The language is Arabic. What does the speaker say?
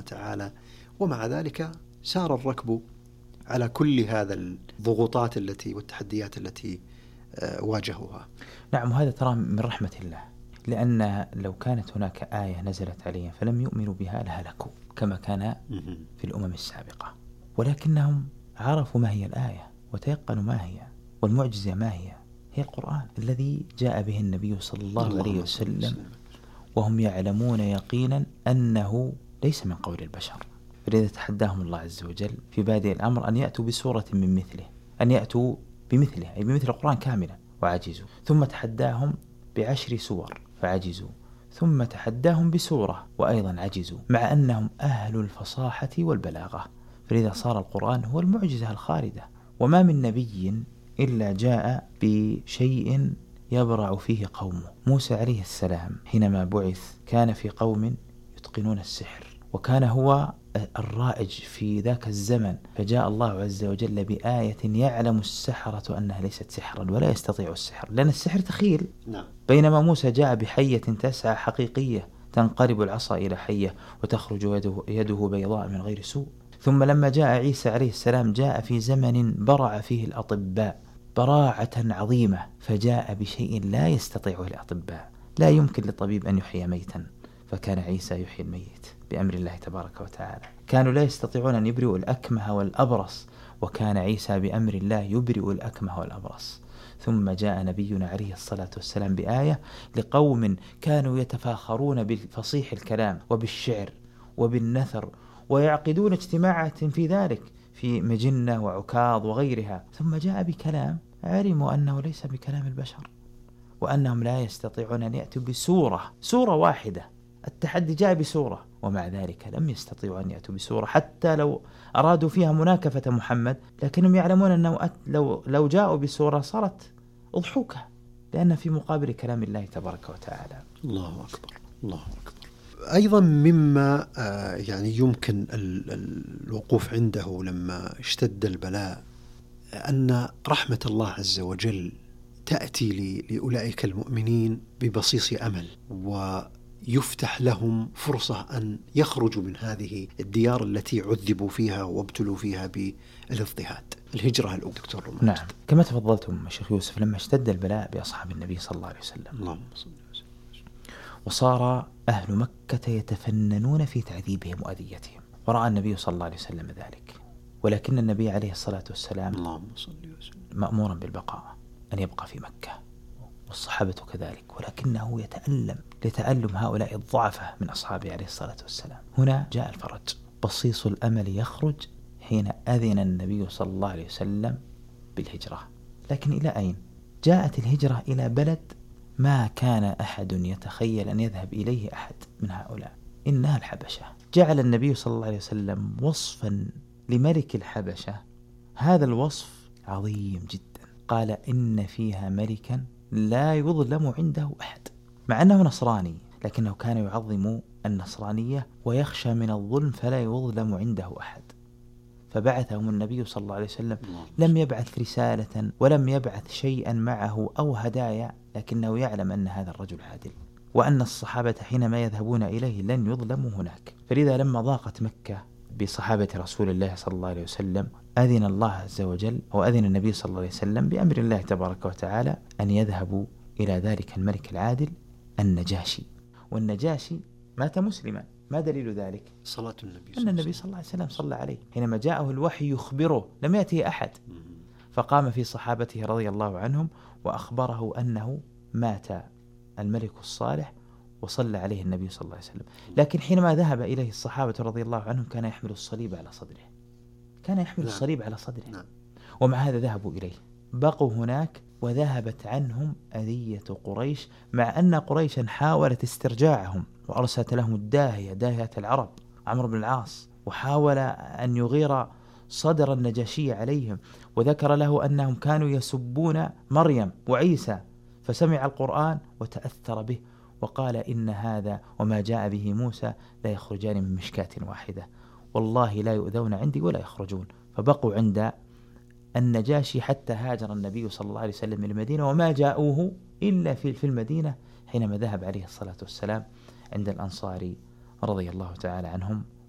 وتعالى، ومع ذلك سار الركب على كل هذا الضغوطات والتحديات التي واجهوها. نعم، وهذا ترى من رحمة الله، لأن لو كانت هناك آية نزلت عليهم فلم يؤمنوا بها لهلكوا كما كان في الأمم السابقة، ولكنهم عرفوا ما هي الآية وتيقنوا ما هي، والمعجزة ما هي القرآن الذي جاء به النبي صلى الله عليه وسلم، وهم يعلمون يقينا أنه ليس من قول البشر. فلذا تحداهم الله عز وجل في بادئ الأمر أن يأتوا بسورة من مثله، أن يأتوا بمثله أي بمثل القرآن كاملا، وعجزوا. ثم تحداهم ب10 سور فعجزوا، ثم تحداهم بسورة وأيضا عجزوا، مع أنهم أهل الفصاحة والبلاغة. فلذا صار القرآن هو المعجزة الخالدة. وما من نبي إلا جاء بشيء يبرع فيه قومه. موسى عليه السلام حينما بعث كان في قوم يتقنون السحر، وكان هو الرائج في ذاك الزمن، فجاء الله عز وجل بآية يعلم السحرة أنها ليست سحرا ولا يستطيع السحر، لأن السحر تخيل. بينما موسى جاء بحية تسعى حقيقية، تنقلب العصا إلى حية وتخرج يده بيضاء من غير سوء. ثم لما جاء عيسى عليه السلام جاء في زمن برع فيه الأطباء براعة عظيمة، فجاء بشيء لا يستطيعه الأطباء. لا يمكن للطبيب أن يحيي ميتا، فكان عيسى يحيي الميت بأمر الله تبارك وتعالى. كانوا لا يستطيعون أن يبرئوا الأكمه والأبرص، وكان عيسى بأمر الله يبرئ الأكمه والأبرص. ثم جاء نبينا عليه الصلاة والسلام بآية لقوم كانوا يتفاخرون بالفصيح الكلام وبالشعر وبالنثر، ويعقدون اجتماعات في ذلك في مجنة وعكاظ وغيرها، ثم جاء بكلام علموا أنه ليس بكلام البشر، وأنهم لا يستطيعون أن يأتوا بسورة واحدة. التحدي جاء بسورة، ومع ذلك لم يستطيعوا أن يأتوا بسورة، حتى لو أرادوا فيها مناكفة محمد، لكنهم يعلمون أنه لو جاءوا بسورة صارت أضحوكة، لأن في مقابل كلام الله تبارك وتعالى. الله أكبر، الله أكبر. أيضا مما يعني يمكن الوقوف عنده لما اشتد البلاء، أن رحمة الله عز وجل تأتي لأولئك المؤمنين ببصيص أمل، ويفتح لهم فرصة أن يخرجوا من هذه الديار التي عذبوا فيها وابتلوا فيها بالاضطهاد. الهجرة الأولى دكتور رماد. نعم، كما تفضلتم شيخ يوسف، لما اشتد البلاء بأصحاب النبي صلى الله عليه وسلم، اللهم صل وسلم، وصار أهل مكة يتفننون في تعذيبهم وأذيتهم، ورأى النبي صلى الله عليه وسلم ذلك، ولكن النبي عليه الصلاة والسلام اللهم صل وسلم مأمورا بالبقاء، أن يبقى في مكة، والصحابة كذلك، ولكنه يتألم لتألم هؤلاء الضعفاء من أصحابه عليه الصلاة والسلام. هنا جاء الفرج، بصيص الأمل يخرج حين أذن النبي صلى الله عليه وسلم بالهجرة. لكن إلى أين؟ جاءت الهجرة إلى بلد ما كان أحد يتخيل أن يذهب إليه أحد من هؤلاء، إنها الحبشة. جعل النبي صلى الله عليه وسلم وصفا لملك الحبشة، هذا الوصف عظيم جدا، قال إن فيها ملكا لا يظلم عنده أحد، مع أنه نصراني لكنه كان يعظم النصرانية ويخشى من الظلم فلا يظلم عنده أحد. فبعثهم النبي صلى الله عليه وسلم، لم يبعث رسالة ولم يبعث شيئا معه أو هدايا، لكنه يعلم أن هذا الرجل عادل، وأن الصحابة حينما يذهبون إليه لن يظلموا هناك. فلذا لما ضاقت مكة بصحابة رسول الله صلى الله عليه وسلم، أذن الله عز وجل وأذن النبي صلى الله عليه وسلم بأمر الله تبارك وتعالى أن يذهبوا إلى ذلك الملك العادل النجاشي. والنجاشي مات مسلما. ما دليل ذلك؟ صلاة النبي، أن النبي صلى الله عليه وسلم صلى عليه حينما جاءه الوحي يخبره، لم يأتيه أحد، فقام في صحابته رضي الله عنهم وأخبره أنه مات الملك الصالح وصلى عليه النبي صلى الله عليه وسلم. لكن حينما ذهب إليه الصحابة رضي الله عنهم كان يحمل الصليب على صدره، كان يحمل الصليب على صدره، ومع هذا ذهبوا إليه، بقوا هناك، وذهبت عنهم أذية قريش، مع أن قريشا حاولت استرجاعهم وأرسلت لهم الداهية، داهية العرب عمرو بن العاص، وحاول أن يغير صدر النجاشي عليهم، وذكر له أنهم كانوا يسبون مريم وعيسى، فسمع القرآن وتأثر به وقال إن هذا وما جاء به موسى لا يخرجان من مشكاة واحدة، والله لا يؤذون عندي ولا يخرجون. فبقوا عند النجاشي حتى هاجر النبي صلى الله عليه وسلم إلى المدينة، وما جاءوه إلا في المدينة حينما ذهب عليه الصلاة والسلام عند الأنصار رضي الله تعالى عنهم